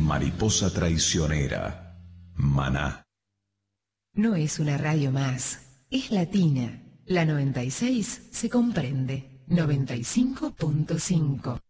Mariposa traicionera. Maná. No es una radio más, es latina. La 96 se comprende. 95.5.